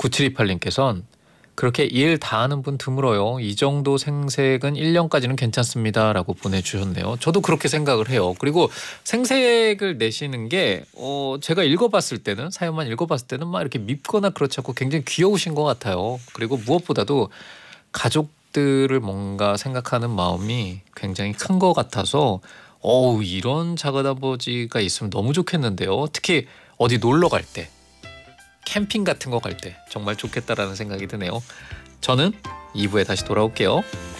9728님께서는 그렇게 일 다 하는 분 드물어요. 이 정도 생색은 1년까지는 괜찮습니다 라고 보내주셨네요. 저도 그렇게 생각을 해요. 그리고 생색을 내시는 게 제가 읽어봤을 때는 사연만 읽어봤을 때는 막 이렇게 밉거나 그렇지 않고 굉장히 귀여우신 것 같아요. 그리고 무엇보다도 가족들을 뭔가 생각하는 마음이 굉장히 큰 것 같아서 이런 작은아버지가 있으면 너무 좋겠는데요. 특히 어디 놀러 갈 때, 캠핑 같은 거 갈 때 정말 좋겠다라는 생각이 드네요. 저는 2부에 다시 돌아올게요.